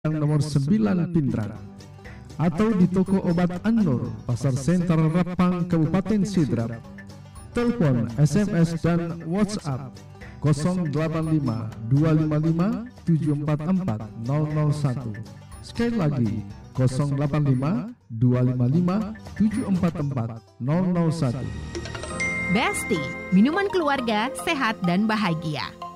nomor 9 Pindrang, atau di toko obat An-Nur, Pasar Sentral Rapang, Kabupaten Sidrap. Telepon, SMS dan WhatsApp 085 255 744 001. Sekali lagi 085 255 744 001. Besti, minuman keluarga sehat dan bahagia.